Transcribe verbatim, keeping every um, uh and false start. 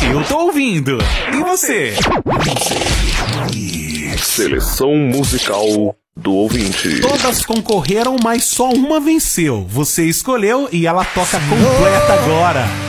Eu tô ouvindo. E você? Seleção musical do ouvinte. Todas concorreram, mas só uma venceu. Você escolheu e ela toca completa agora.